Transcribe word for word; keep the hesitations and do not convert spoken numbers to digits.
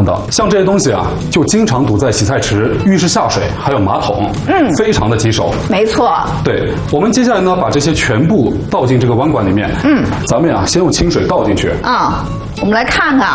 的。像这些东西啊，就经常堵在洗菜池、浴室下水，还有马桶，嗯，非常的棘手。 没错。 对，我们接下来呢，把这些全部倒进这个弯管里面。嗯，咱们呀，先用清水倒进去。 啊、嗯，我们来看看